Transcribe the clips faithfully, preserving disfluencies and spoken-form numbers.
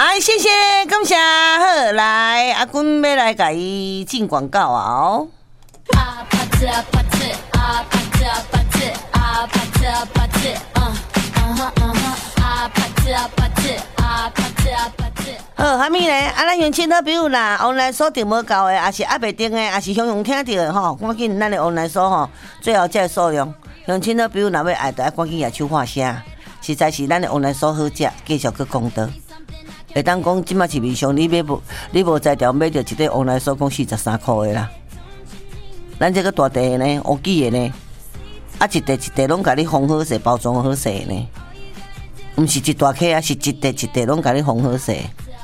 来，谢谢，感谢。好，来，阿君要来甲伊进广告啊、哦。啊拍子啊拍子啊拍子啊拍子啊拍子啊拍子，嗯嗯哼嗯哼啊拍子啊拍子啊拍子啊拍子。好，哈咪咧？啊，咱用亲好朋友啦，online锁定无够的，也是压袂定的，也是常常听到的吼。赶紧咱的 online锁吼，最后才数量。用亲好朋友若要爱，就爱赶紧举手发声。实在是咱的 online锁好食，继续去公道。会当讲，即马市面上你买无，你无才调买着一块 online锁，讲四十三块的啦。咱这个大地的呢，乌记的呢，啊一块一块拢甲你封好势，包装好势呢，毋是一大块啊，是一块一块拢甲你封好势。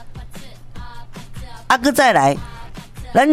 啊，佮再来，咱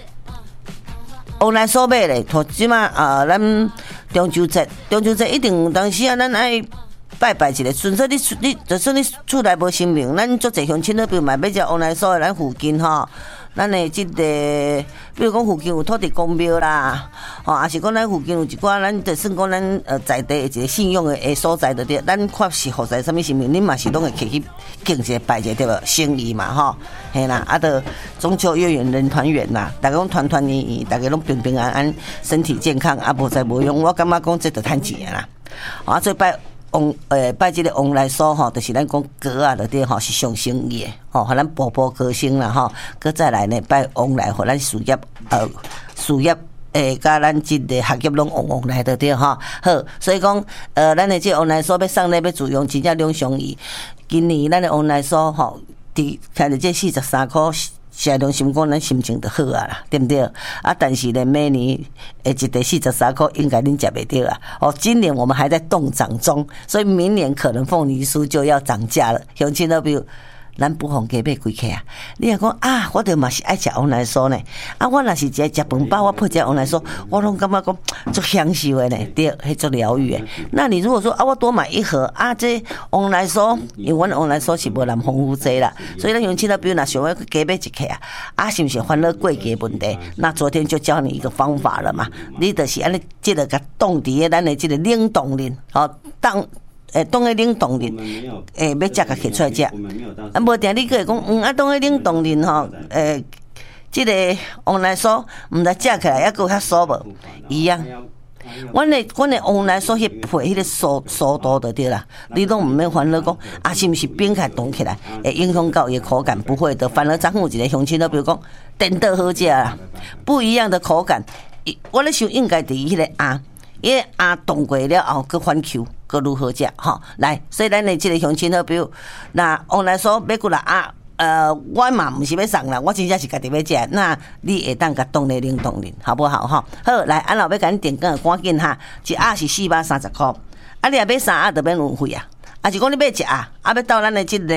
online锁买咧，托即马啊，咱中秋节，中秋节一定当时啊，咱爱拜拜一下。顺说你你，就算你厝内无神明，咱足侪乡亲好朋友嘛，买只online锁的，咱附近吼。咱的即、這个，比如讲附近有土地公庙啦，吼，也是讲咱附近有一寡，咱就算讲咱呃在地的一个信用的诶所在，就对。咱确实服在啥物神明，恁嘛是拢会去去敬一下拜一下对无？生意嘛吼，嘿啦，啊，着中秋月圆人团圆啦，大家拢团团圆圆，大家拢平平安安，身体健康，啊，无在无用。我感觉讲这着趁钱啦，啊，所以拜。往诶拜即个往来所吼，就是咱讲歌啊，就对吼是上生意诶，吼，互咱步步高升啦吼，佮再来呢拜往来，互咱事业呃事业诶，甲咱即个学业拢往往来就对吼。好，所以讲呃，咱诶即个往来所要送礼要自用，真正两相宜。今年咱诶往来所吼，伫看着这四十三箍。是良心讲，咱心情就好啊啦，对不对？啊，但是呢，每年诶一块四十三块，应该恁食袂到啊。哦，今年我们还在冻涨中，所以明年可能凤梨酥就要涨价了。乡亲都比如，咱不妨加买几块啊？你若讲啊，我着嘛是爱食往来酥呢。啊，我若是一个食饭饱，我配一个往来酥，我拢感觉讲足享受的呢，对，迄足疗愈的。那你如果说啊，我多买一盒啊，这往来酥，因为阮往来酥是无那么丰富济啦，所以咱乡亲都比如若想要加买一块啊，啊，是不是烦恼过价问题？那昨天就教你一个方法了嘛，你就是安尼，即个甲冻伫个咱的即个冷冻林，好当。诶，冻喺冷冻林，诶，要食甲摕出来食。啊，无定你个讲，嗯，啊，冻喺冷冻林吼，诶，即个往来酥，毋知食起来还佫较酥无？一样。阮的阮的往来酥迄配迄个酥酥度就对啦，你拢毋免烦恼讲啊，是毋是冰起来冻起来，会影响到伊的口感？不会的，反而昨有一个乡亲都比如讲，颠倒好食啦，不一样的口感。我咧想应该伫迄个鸭。伊个鸭冻过了后，佮反 Q， 佮如何食吼？来，所以咱的即个乡亲好，比如那往来说要过来鸭，呃，我嘛毋是要送啦，我真正是家己要食。那你会当甲冻咧冷冻咧，好不好吼？好，来，安老要甲恁订购，赶紧哈，一鸭是四百三十块，啊，你若买三鸭就免运费啊。啊，是讲你买一鸭，啊，要到咱的即、這個，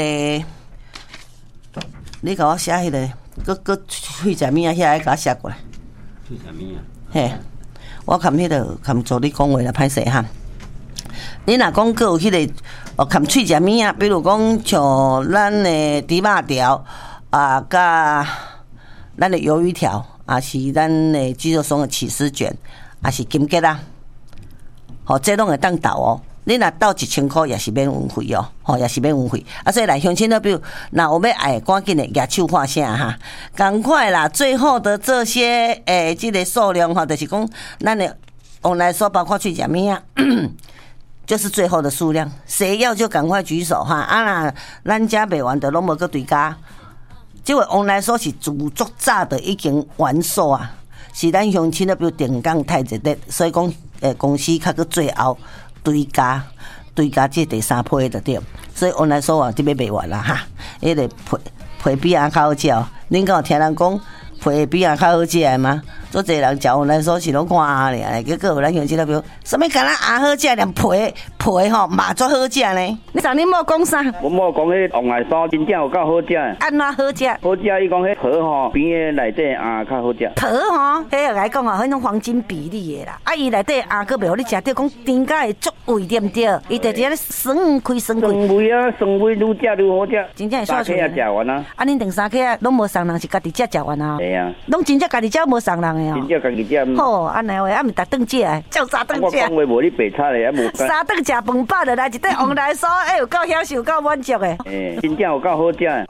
你甲我写迄、那個，佮佮喙食物啊，遐个甲我写过来。喙食物啊？嘿。我看迄个看做你讲话来歹势哈，你若讲佫有迄个哦，看喙食物啊，比如讲像咱的猪肉条啊，甲咱的鱿鱼条，啊是咱的鸡肉松的起司卷，啊是金桔啊，吼，这拢会当倒哦。你若到一千块也是免运费哦，吼也是免运费。啊，所以来乡亲的，比如那我们爱赶紧的举手画声哈，赶快啦！最后的这些诶，这个数量哈，就是讲咱的往来说包括去食物啊，就是最后的数量，谁要就赶快举手哈！啊啦，咱家卖完的拢无个对家，这个往来说是自作早的已经完售啊，是咱乡亲的，比如电工太热烈，所以讲诶公司较个最后。追加追加这第三批的对，所以往来说啊，这边卖完啦哈。迄个皮皮比较好食，恁敢有听人讲皮比较好食的吗？做侪人食往来说是拢看尔，结果有咱乡亲那边，什么敢若鸭好食，连皮皮吼嘛足好食呢？你昨恁某讲啥？ 我某讲迄往来说真正有够好食。 安怎好食？ 好食，伊讲迄皮吼边个内底鸭较好食。 皮吼，迄个来讲啊，迄种黄金比例的啦。啊，伊内底鸭个袂互你食到讲甜甲会足味对不对？伊直直咧酸开酸开。 酸味啊，酸味愈食愈好食。 真正会煞出来。三克啊，食完啊。 啊，恁订三克啊，拢无送人，是家己食食完啊。 系啊。 拢真正家己食无送人。 真正家己食。 好，安尼话，啊，毋逐顿食，照三顿食。 我讲话无你白差咧，啊无。 三顿食饭饱就来一顿往来酥，哎，有够享受，够满足诶。 诶，真正有够好食。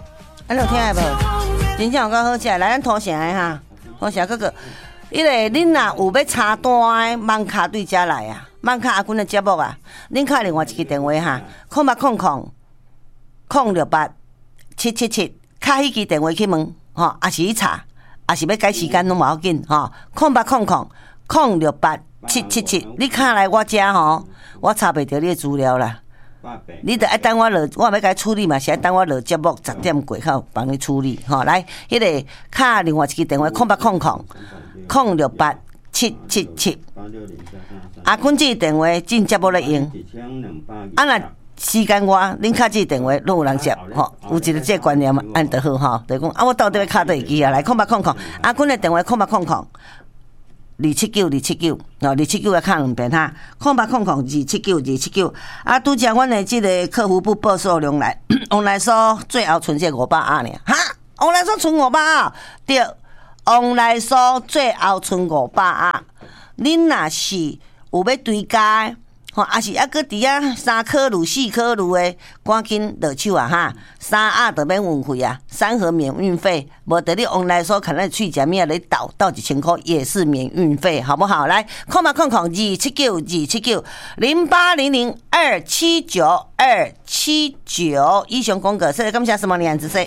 你有听下无？真正有够好食，来咱土城的哈，土城嗰个，迄个恁若有要插单的，网卡对遮来啊，网卡阿君的节目啊，恁敲另外一支电话哈，空八空空空六八七七七，敲迄支电话去问，吼，也是去查，也是要改时间拢无要紧，吼，空八空空空六八七七七，你敲来我遮吼，我查袂着你的资料啦。你得爱等我落，我要甲处理嘛，是爱等我落节目十点过后帮你处理。吼、哦，来，迄、那个卡另外一支电话，空八空空空六八七七七。阿坤这电话进节目咧用，啊若时间外，恁卡这电话拢有人接，吼、哦，有一个这观念按得好吼，就讲啊，我到底要卡倒一支啊？来，空八空空，阿坤的电话空八空空。二七九二七九，哦，二七九要敲两遍哈，空八空空二七九二七九。啊，拄则阮的即个客服部报数量来，王来说最后剩这五百二呢，哈，王来说剩五百二，对，王来说最后剩五百二。恁若是有要追加的，吼，还是抑搁伫遐三颗乳四颗乳的，赶紧落手啊哈！三鸭就免运费啊，三盒免运费，无得你往来说可能去食面来倒倒一千块也是免运费，好不好？来，空八空空二七九二七九零八零零二七九二七九，以上讲过，谢谢感谢什么年子说。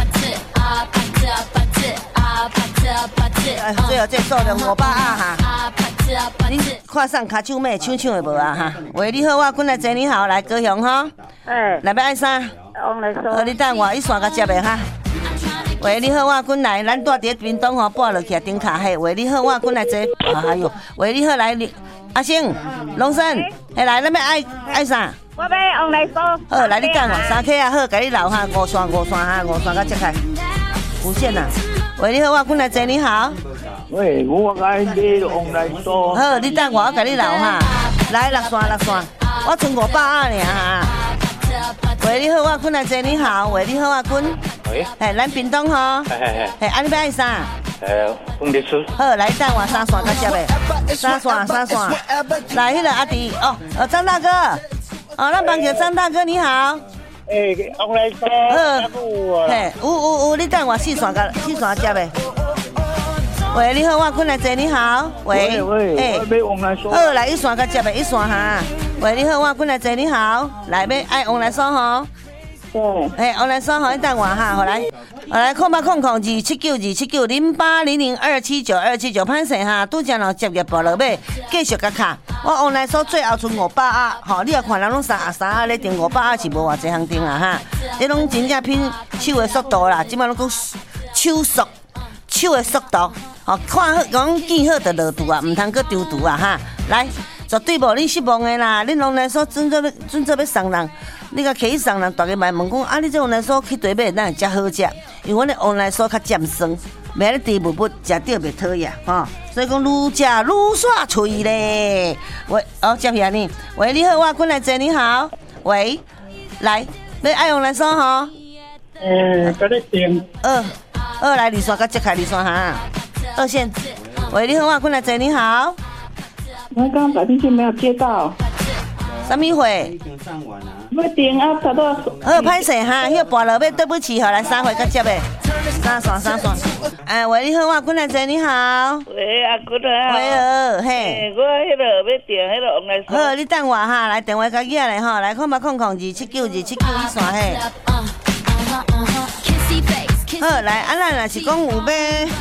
最后这数量五百啊哈！你看上卡手妹抢抢的无啊哈？喂，你好，我滚来坐你好，来高雄哈。哎，来要爱啥？ 王来说。 好，你等我一线甲接的哈。喂，你好，我滚来，咱住伫屏东吼，搬落去顶卡嘿。喂，你好，我滚来坐。啊，还有，喂，你好，来你阿星、龙生，嘿来，咱要爱爱啥？ 我要王来说。 好，来你等我，三 K 啊，好，甲你留哈，五线五线哈，五线甲接开。无线呐。喂，你好，我滚来坐你好。 喂，我爱你往来说。 好，你等我，我甲你留哈。来六线六线，我剩五百二呢哈。喂，你好，我滚来坐你好。喂，你好，我滚。 喂。 嘿，咱屏东吼。 嘿嘿嘿。 嘿，安尼要爱啥？ 呃，凤梨酥。 好，来等我三线甲接的。三线三线。来，迄个阿弟哦，呃，张大哥。哦，咱帮叫张大哥你好。 诶，往来说。 好。嘿，有有有，你等我四线甲四线接的。喂，你好，我滚来坐你好。喂喂，我要往来说。 好，来一线甲接的，一线哈。喂，你好，我滚来坐你好。来要爱往来说吼。 对。 嘿，往来说吼，你等我哈，好来，好来，空八空空二七九二七九零八零零二七九二七九，歹势哈，拄则咯接入报落尾，继续甲卡。我往来说最后剩五百二，吼，你若看人拢三啊三啊咧订五百二是无偌济行订啊哈，这拢真正拼手的速度啦，即摆拢讲手速。手的速度，哦，看好讲见好就落肚啊，唔通搁丢肚啊哈！来，绝对无恁失望的啦！恁往来说准做要准做要送人，你甲去送人，大家咪问讲啊，你这往来说去对面哪会遮好食？因为阮的往来说较尖酸，袂咧甜蜜蜜，食着袂讨厌吼。所以讲愈食愈煞脆咧。喂，哦，接下呢？喂，你好，我滚来坐你好。喂，来，要爱往来说吼。 诶，甲你订。 二。二来二线甲接开二线哈，二线。喂，你好，我滚来坐你好。 我刚刚打进去没有接到。 什么会？ 要订啊，差不多。 好，歹势哈，迄个跋落尾对不起，好来三回甲接的，三线三线。哎，喂，你好，我滚来坐你好。 喂，阿姑啊。 喂哦，嘿。 我迄个要订迄个往来说。 好，你等我哈，来电话甲寄来吼，来空八空空二七九二七九一线嘿。好，来，啊，咱若是讲有要。